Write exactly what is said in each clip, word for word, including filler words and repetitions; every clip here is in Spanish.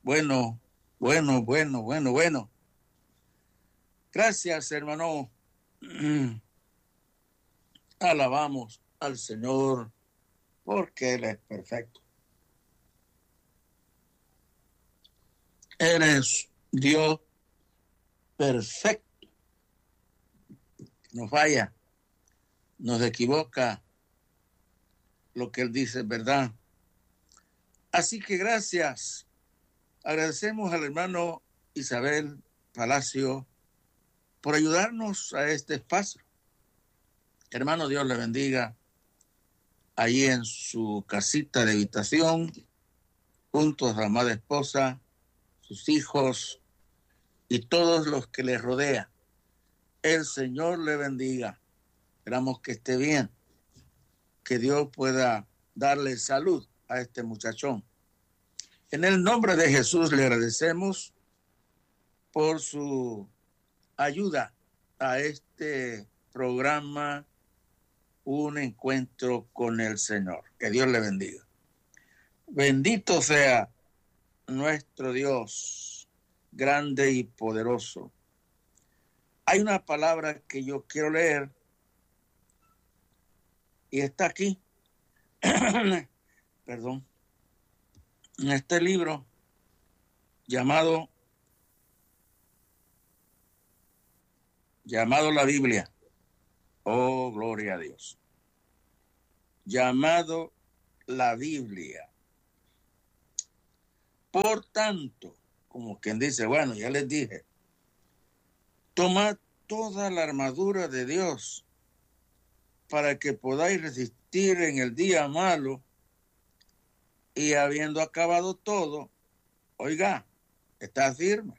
Bueno, bueno, bueno, bueno, bueno. Gracias, hermano. Alabamos al Señor porque Él es perfecto. Él es Dios perfecto. No falla, no se equivoca. Lo que Él dice es verdad. Así que gracias. Agradecemos al hermano Isabel Palacio por ayudarnos a este espacio. Hermano, Dios le bendiga ahí en su casita de habitación, junto a su amada esposa, sus hijos y todos los que le rodean. El Señor le bendiga. Esperamos que esté bien, que Dios pueda darle salud a este muchachón. En el nombre de Jesús le agradecemos por su ayuda a este programa, Un Encuentro con el Señor. Que Dios le bendiga. Bendito sea nuestro Dios, grande y poderoso. Hay una palabra que yo quiero leer y está aquí, perdón, en este libro llamado, llamado la Biblia. Oh, gloria a Dios. Llamado la Biblia. Por tanto, como quien dice, bueno, ya les dije, tomad toda la armadura de Dios para que podáis resistir en el día malo y habiendo acabado todo, oiga, estad firme.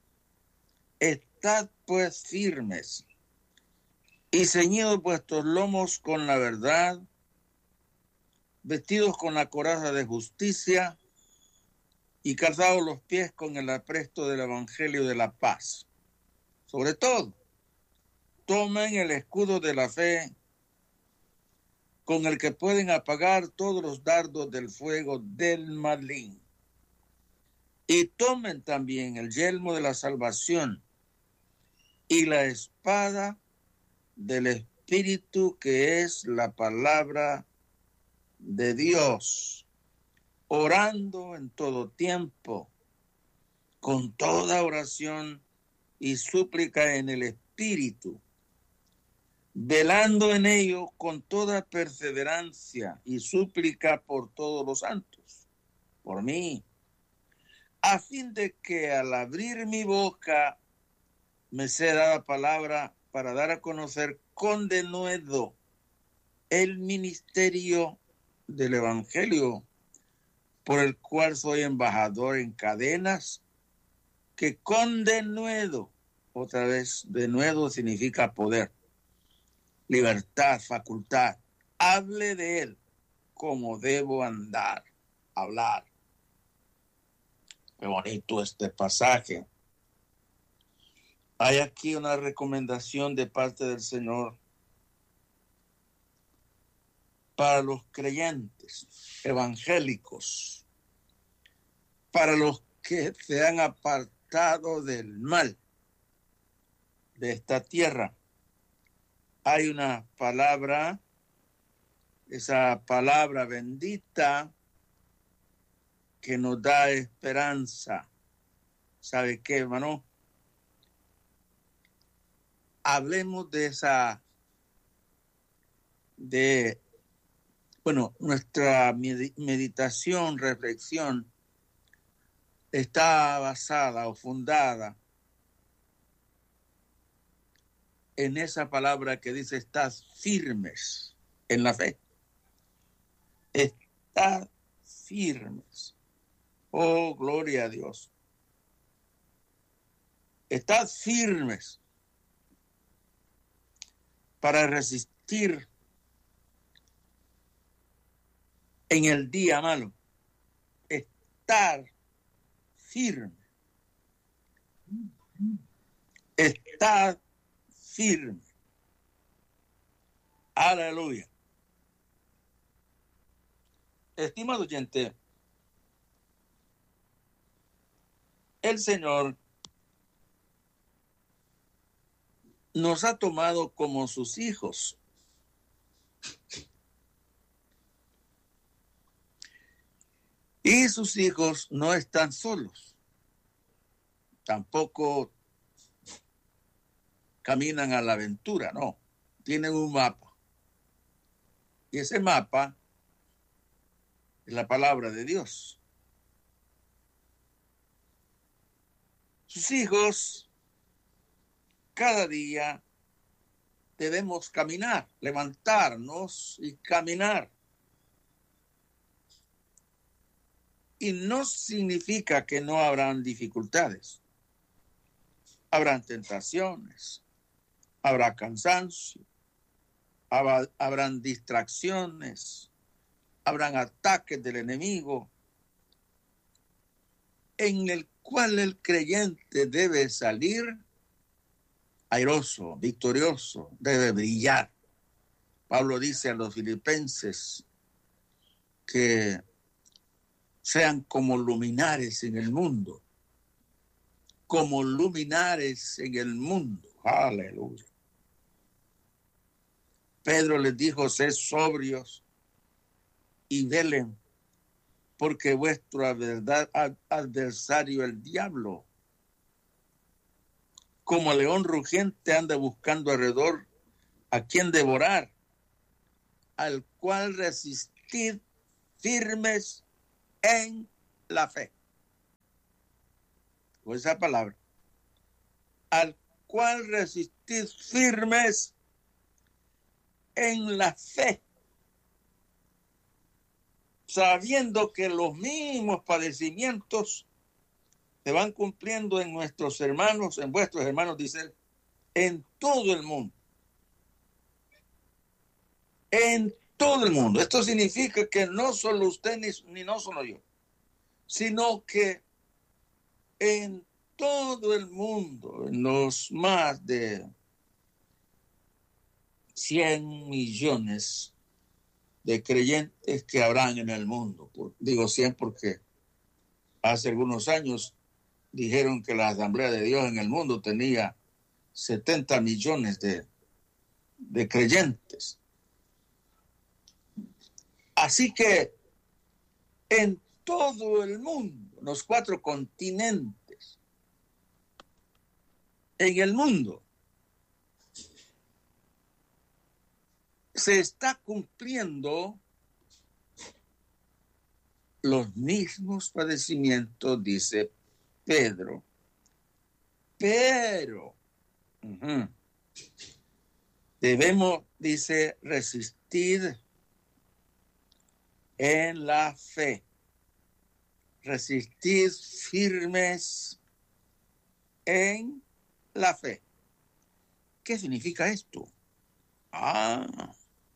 Estad pues firmes y ceñidos vuestros lomos con la verdad, vestidos con la coraza de justicia y calzados los pies con el apresto del evangelio de la paz. Sobre todo, tomen el escudo de la fe con el que pueden apagar todos los dardos del fuego del maligno. Y tomen también el yelmo de la salvación y la espada del Espíritu, que es la palabra de Dios, orando en todo tiempo, con toda oración y súplica en el Espíritu, velando en ello con toda perseverancia y súplica por todos los santos, por mí, a fin de que al abrir mi boca me sea dada palabra para dar a conocer con denuedo el ministerio del Evangelio, por el cual soy embajador en cadenas, que con denuedo, otra vez, denuedo significa poder, libertad, facultad, hable de él como debo andar, hablar. Qué bonito este pasaje. Hay aquí una recomendación de parte del Señor para los creyentes evangélicos, para los que se han apartado del mal de esta tierra. Hay una palabra, esa palabra bendita que nos da esperanza. ¿Sabe qué, hermano? Hablemos de esa, de, bueno, nuestra meditación, reflexión, está basada o fundada en esa palabra que dice, estad firmes en la fe. Estad firmes. Oh, gloria a Dios. Estad firmes para resistir en el día malo. Estar firme. Estar firme. Aleluya. Estimado oyente, el Señor nos ha tomado como sus hijos. Y sus hijos no están solos. Tampoco caminan a la aventura, no. Tienen un mapa. Y ese mapa es la palabra de Dios. Sus hijos, cada día debemos caminar, levantarnos y caminar. Y no significa que no habrán dificultades. Habrán tentaciones, habrá cansancio, habrá, habrán distracciones, habrán ataques del enemigo, en el cual el creyente debe salir airoso, victorioso, debe brillar. Pablo dice a los filipenses que sean como luminares en el mundo, como luminares en el mundo. Aleluya. Pedro les dijo, sed sobrios y velen, porque vuestro adversario, el diablo, como león rugiente, anda buscando alrededor a quien devorar, al cual resistid firmes en la fe. Con esa palabra, al cual resistid firmes en la fe, sabiendo que los mismos padecimientos se van cumpliendo en nuestros hermanos, en vuestros hermanos, dice, en todo el mundo. En todo el mundo. Esto significa que no solo usted ni, ni no solo yo, sino que en todo el mundo, en los más de cien millones de creyentes que habrán en el mundo. Por, digo cien porque hace algunos años dijeron que la Asamblea de Dios en el mundo tenía setenta millones de, de creyentes. Así que en todo el mundo, los cuatro continentes, en el mundo, se está cumpliendo los mismos padecimientos, dice Pedro. Pero uh-huh, debemos, dice, resistir en la fe. Resistir firmes en la fe. ¿Qué significa esto? Ah,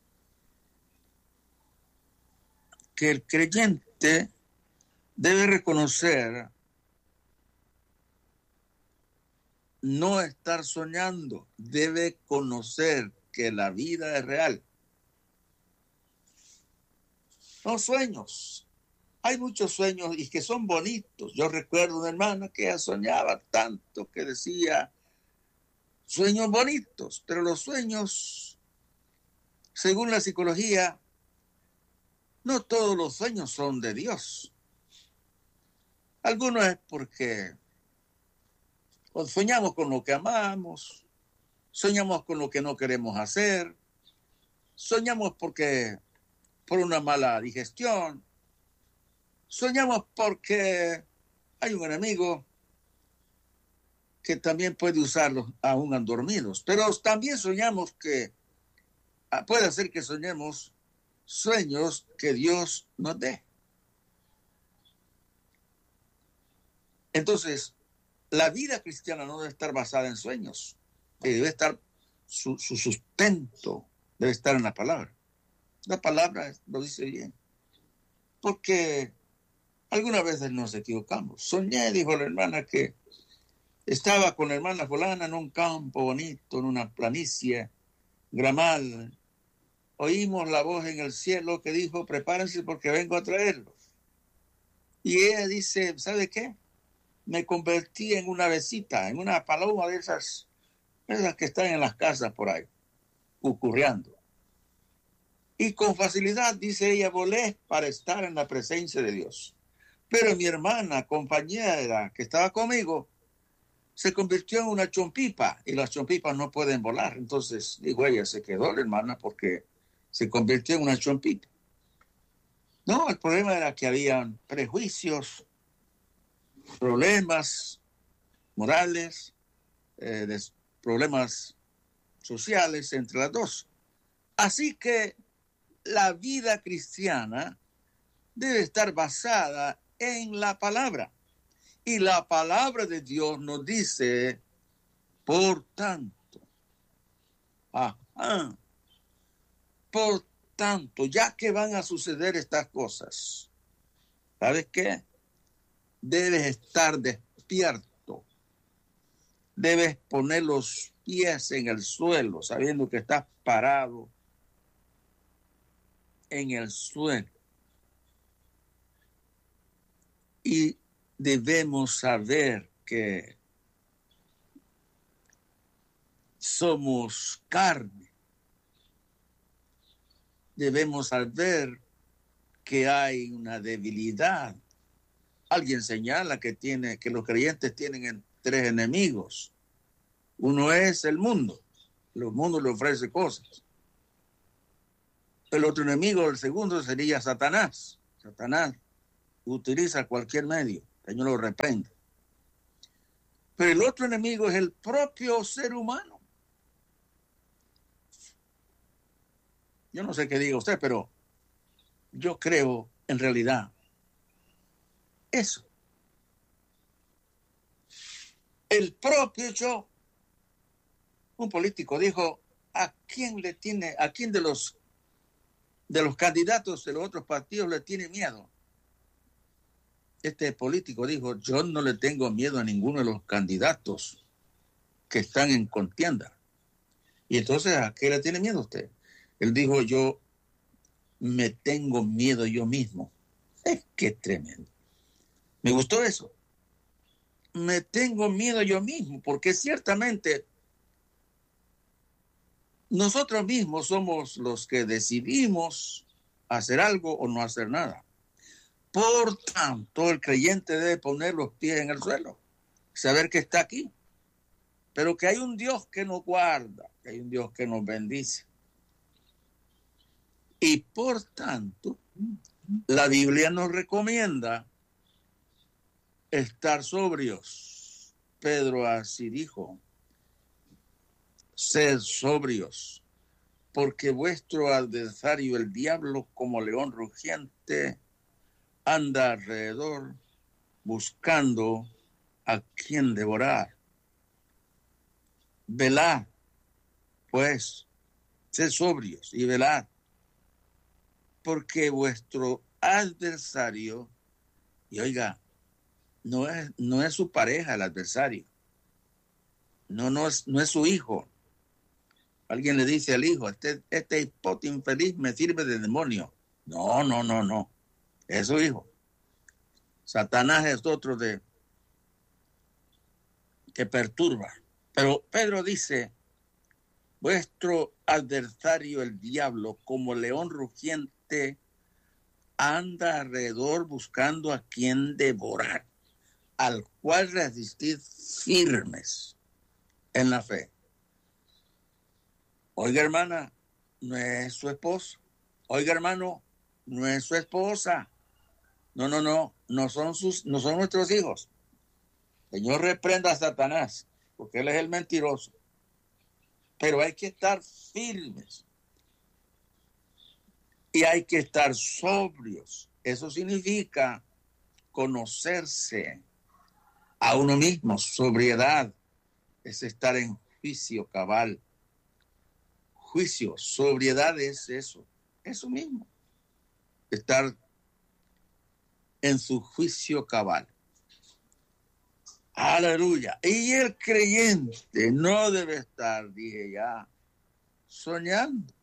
que el creyente debe reconocer, no estar soñando, debe conocer que la vida es real. No sueños. Hay muchos sueños y que son bonitos. Yo recuerdo una hermana que soñaba tanto que decía sueños bonitos, pero los sueños, según la psicología, no todos los sueños son de Dios. Algunos es porque soñamos con lo que amamos, soñamos con lo que no queremos hacer, soñamos porque por una mala digestión, soñamos porque hay un enemigo que también puede usarlos aún dormidos, pero también soñamos que puede ser que soñemos sueños que Dios nos dé. Entonces, la vida cristiana no debe estar basada en sueños, debe estar, su, su sustento debe estar en la palabra. La palabra lo dice bien, porque algunas veces nos equivocamos. Soñé, dijo la hermana, que estaba con la hermana fulana en un campo bonito, en una planicie gramal. Oímos la voz en el cielo que dijo, prepárense porque vengo a traerlos. Y ella dice, ¿sabe qué? me convertí en una besita, en una paloma de esas, esas que están en las casas por ahí, ocurriendo. Y con facilidad, dice ella, volé para estar en la presencia de Dios. Pero mi hermana, compañera que estaba conmigo, se convirtió en una chompipa y las chompipas no pueden volar. Entonces, digo, ella se quedó, la hermana, porque se convirtió en una chompipa. No, el problema era que habían prejuicios, problemas morales, eh, problemas sociales entre las dos. Así que la vida cristiana debe estar basada en la palabra. Y la palabra de Dios nos dice, por tanto, ajá, por tanto, ya que van a suceder estas cosas, ¿sabes qué? Debes estar despierto. Debes poner los pies en el suelo, sabiendo que estás parado en el suelo. Y debemos saber que somos carne. Debemos saber que hay una debilidad. Alguien señala que, tiene, que los creyentes tienen tres enemigos. Uno es el mundo. El mundo le ofrece cosas. El otro enemigo, el segundo, sería Satanás. Satanás utiliza cualquier medio. El Señor lo reprende. Pero el otro enemigo es el propio ser humano. Yo no sé qué diga usted, pero yo creo en realidad eso. El propio yo. Un político dijo, ¿a quién le tiene, a quién de los de los candidatos de los otros partidos le tiene miedo? Este político dijo, yo no le tengo miedo a ninguno de los candidatos que están en contienda. Y entonces, ¿a qué le tiene miedo usted? Él dijo, yo me tengo miedo yo mismo. Es que tremendo. Me gustó eso. Me tengo miedo yo mismo, porque ciertamente nosotros mismos somos los que decidimos hacer algo o no hacer nada. Por tanto, el creyente debe poner los pies en el suelo, saber que está aquí, pero que hay un Dios que nos guarda, que hay un Dios que nos bendice. Y por tanto, la Biblia nos recomienda estar sobrios. Pedro así dijo, sed sobrios, porque vuestro adversario, el diablo, como león rugiente, anda alrededor buscando a quien devorar. Velad, pues, sed sobrios y velad, porque vuestro adversario, y oiga, no es, no es su pareja el adversario, no, no, es, no es su hijo. Alguien le dice al hijo, este, este hipote infeliz me sirve de demonio. No, no, no, no, es su hijo. Satanás es otro de que perturba. Pero Pedro dice, vuestro adversario el diablo, como león rugiente, anda alrededor buscando a quien devorar, al cual resistid firmes en la fe. Oiga, hermana, no es su esposo. Oiga, hermano, no es su esposa. No, no, no, no son sus, no son nuestros hijos. Señor, reprenda a Satanás, porque él es el mentiroso. Pero hay que estar firmes. Y hay que estar sobrios. Eso significa conocerse a uno mismo. Sobriedad es estar en juicio cabal. Juicio, sobriedad es eso. Eso mismo. Estar en su juicio cabal. Aleluya. Y el creyente no debe estar, dije ya, soñando.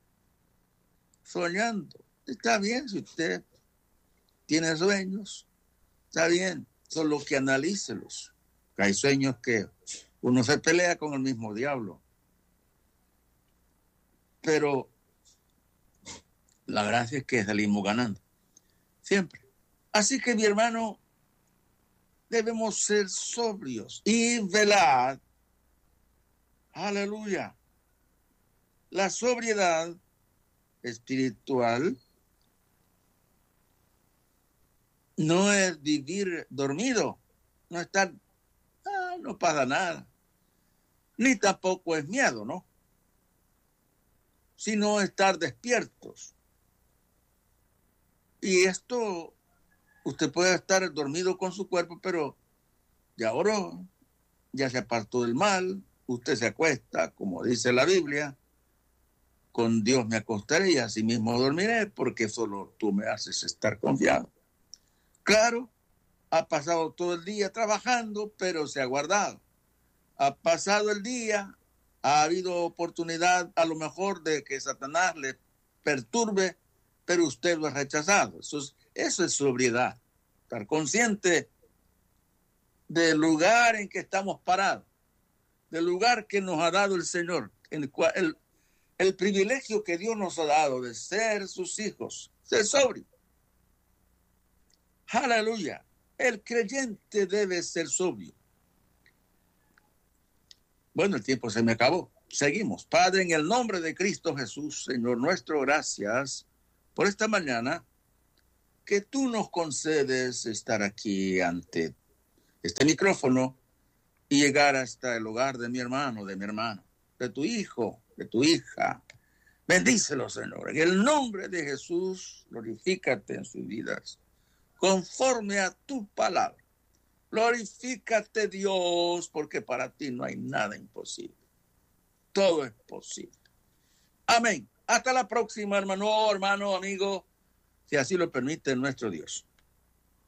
Soñando. Está bien si usted tiene sueños. Está bien. Solo que analícelos. Hay sueños que uno se pelea con el mismo diablo. Pero la gracia es que salimos ganando. Siempre. Así que, mi hermano, debemos ser sobrios y velar. Aleluya. La sobriedad espiritual no es vivir dormido, no estar, ah, no pasa nada, ni tampoco es miedo, ¿no? Sino estar despiertos. Y esto, usted puede estar dormido con su cuerpo, pero ya oró, ya se apartó del mal, usted se acuesta, como dice la Biblia, con Dios me acostaré y así mismo dormiré, porque solo tú me haces estar confiado. Claro, ha pasado todo el día trabajando, pero se ha guardado. Ha pasado el día, ha habido oportunidad a lo mejor de que Satanás le perturbe, pero usted lo ha rechazado. Eso es, eso es sobriedad. Estar consciente del lugar en que estamos parados, del lugar que nos ha dado el Señor, en el, cual, el, el privilegio que Dios nos ha dado de ser sus hijos, ser sobrio. Aleluya. El creyente debe ser sobrio. Bueno, el tiempo se me acabó. Seguimos. Padre, en el nombre de Cristo Jesús, Señor nuestro, gracias por esta mañana que tú nos concedes estar aquí ante este micrófono y llegar hasta el hogar de mi hermano, de mi hermano, de tu hijo, de tu hija. Bendícelo, Señor. En el nombre de Jesús, glorifícate en sus vidas, conforme a tu palabra. Glorifícate, Dios, porque para ti no hay nada imposible. Todo es posible. Amén. Hasta la próxima, hermano, hermano, amigo, si así lo permite nuestro Dios.